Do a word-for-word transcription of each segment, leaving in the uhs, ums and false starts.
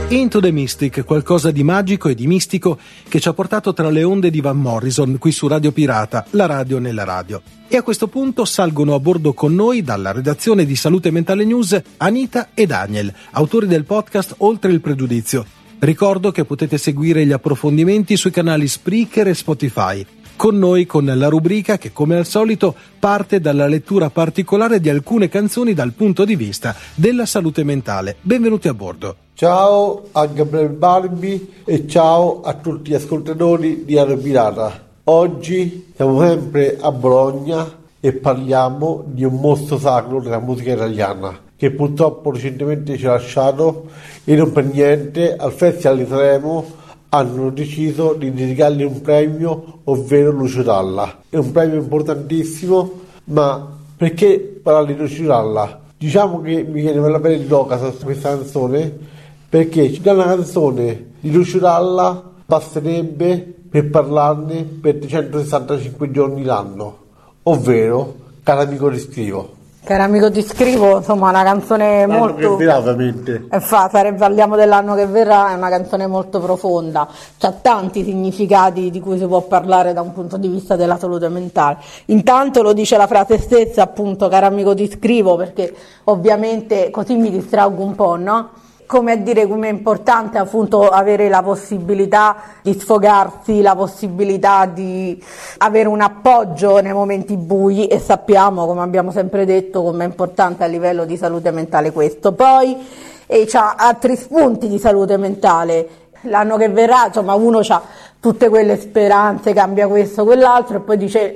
Into the Mystic, qualcosa di magico e di mistico che ci ha portato tra le onde di Van Morrison qui su Radio Pirata, la radio nella radio. E a questo punto salgono a bordo con noi dalla redazione di Salute Mentale News Anita e Daniel, autori del podcast Oltre il Pregiudizio. Ricordo che potete seguire gli approfondimenti sui canali Spreaker e Spotify. Con noi con la rubrica che, come al solito, parte dalla lettura particolare di alcune canzoni dal punto di vista della salute mentale. Benvenuti a bordo. Ciao a Gabriele Barbi e ciao a tutti gli ascoltatori di Radio Pirata. Oggi siamo sempre a Bologna e parliamo di un mostro sacro della musica italiana che purtroppo recentemente ci ha lasciato e non per niente al Festival di Sanremo hanno deciso di dedicargli un premio, ovvero Lucio Dalla. È un premio importantissimo, ma perché parlare di Lucio Dalla? Diciamo che mi viene per la pelle d'oca su questa canzone, perché già una canzone di Lucio Dalla basterebbe per parlarne per trecentosessantacinque giorni l'anno, ovvero Caro amico ti scrivo. Caro amico ti scrivo, insomma, una canzone l'anno molto... che verrà, ovviamente. E fa, sarebbe, parliamo dell'anno che verrà, è una canzone molto profonda, c'ha tanti significati di cui si può parlare da un punto di vista della salute mentale. Intanto lo dice la frase stessa, appunto, caro amico ti scrivo, perché ovviamente così mi distraggo un po', no? Come a dire come è importante appunto avere la possibilità di sfogarsi, la possibilità di avere un appoggio nei momenti bui, e sappiamo, come abbiamo sempre detto, come è importante a livello di salute mentale questo. Poi e c'ha altri spunti di salute mentale. L'anno che verrà, insomma, uno c'ha tutte quelle speranze, cambia questo, quell'altro, e poi dice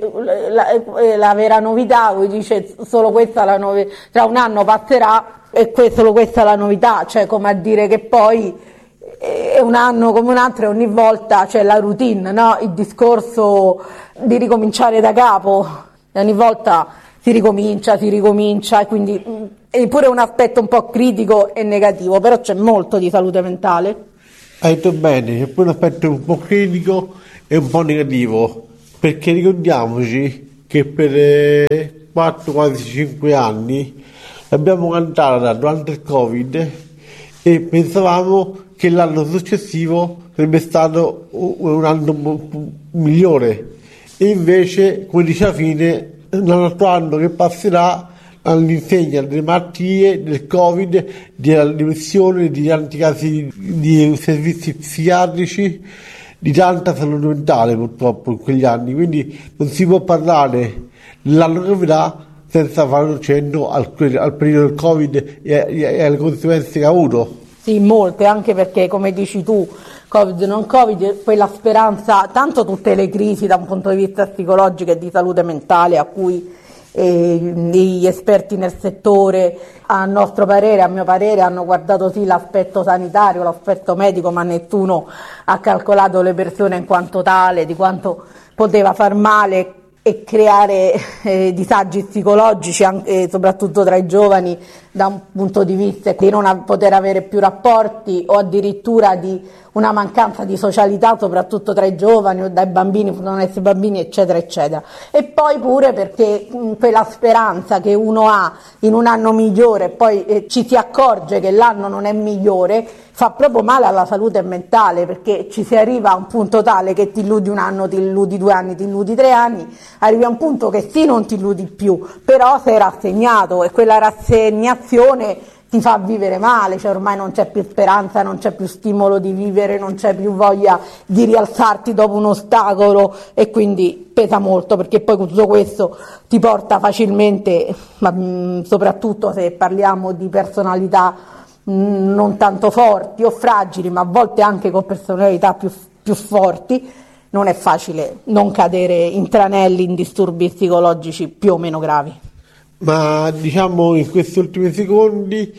la, la vera novità, poi dice solo questa la nove, tra un anno passerà e questo, solo questa è la novità, cioè come a dire che poi è un anno come un altro e ogni volta c'è la routine, no? Il discorso di ricominciare da capo, e ogni volta si ricomincia, si ricomincia, e quindi è pure un aspetto un po' critico e negativo, però c'è molto di salute mentale. Hai detto bene, c'è poi un aspetto un po' critico e un po' negativo, perché ricordiamoci che per quattro, quasi cinque anni l'abbiamo cantata durante il Covid e pensavamo che l'anno successivo sarebbe stato un anno migliore, e invece, come dice alla fine, l'altro anno che passerà all'insegna delle malattie, del Covid, della depressione, di tanti casi di servizi psichiatrici, di tanta salute mentale purtroppo in quegli anni, quindi non si può parlare dell'anno che verrà senza fare un cenno al, al periodo del Covid e, e alle conseguenze che ha avuto. Sì, molte, anche perché, come dici tu, Covid non Covid, quella speranza, tanto tutte le crisi da un punto di vista psicologico e di salute mentale a cui e gli esperti nel settore, a nostro parere, a mio parere, hanno guardato sì l'aspetto sanitario, l'aspetto medico, ma nessuno ha calcolato le persone in quanto tale, di quanto poteva far male e creare eh, disagi psicologici, anche, soprattutto tra i giovani, da un punto di vista di non a, poter avere più rapporti, o addirittura di una mancanza di socialità, soprattutto tra i giovani o dai bambini, non essere bambini, eccetera eccetera. E poi pure perché mh, quella speranza che uno ha in un anno migliore e poi eh, ci si accorge che l'anno non è migliore, fa proprio male alla salute mentale, perché ci si arriva a un punto tale che ti illudi un anno, ti illudi due anni, ti illudi tre anni, arrivi a un punto che sì, non ti illudi più, però sei rassegnato, e quella rassegnazione ti fa vivere male, cioè ormai non c'è più speranza, non c'è più stimolo di vivere, non c'è più voglia di rialzarti dopo un ostacolo, e quindi pesa molto, perché poi tutto questo ti porta facilmente, ma mh, soprattutto se parliamo di personalità mh, non tanto forti o fragili, ma a volte anche con personalità più, più forti, non è facile non cadere in tranelli, in disturbi psicologici più o meno gravi. Ma diciamo in questi ultimi secondi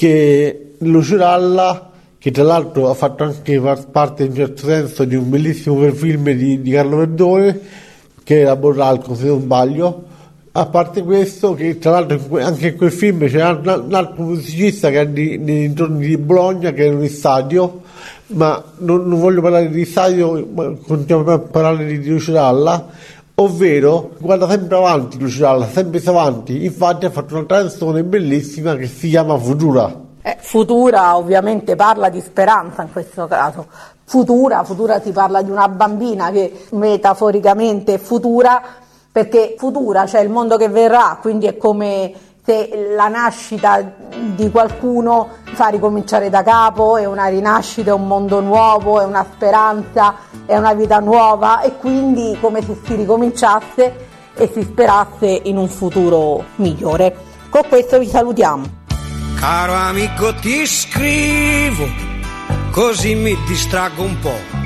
che Lucio Dalla, che tra l'altro ha fatto anche parte in un certo senso di un bellissimo film di, di Carlo Verdone, che era Borralco se non sbaglio, a parte questo, che tra l'altro anche in quel film c'era un altro musicista che era nei dintorni di Bologna, che era un stadio, ma non, non voglio parlare di stadio, ma continuiamo a parlare di Lucio Dalla, ovvero guarda sempre avanti Lucio Dalla, sempre avanti. Infatti ha fatto una canzone bellissima che si chiama Futura. Eh, futura ovviamente parla di speranza in questo caso. Futura, futura si parla di una bambina che metaforicamente è futura, perché futura c'è il mondo che verrà, quindi è come se la nascita di qualcuno fa ricominciare da capo, è una rinascita, è un mondo nuovo, è una speranza, è una vita nuova, e quindi come se si ricominciasse e si sperasse in un futuro migliore. Con questo vi salutiamo. Caro amico, ti scrivo, così mi distraggo un po'.